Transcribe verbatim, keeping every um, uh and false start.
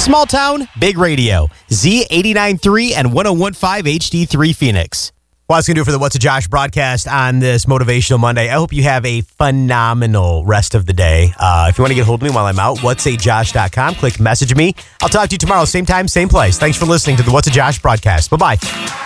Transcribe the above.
Small town, big radio. Z eighty-nine point three and one oh one point five H D three Phoenix. Well, that's going to do it for the What's a Josh broadcast on this Motivational Monday. I hope you have a phenomenal rest of the day. Uh, if you want to get hold of me while I'm out, what's a josh dot com. Click message me. I'll talk to you tomorrow, same time, same place. Thanks for listening to the What's a Josh broadcast. Bye-bye.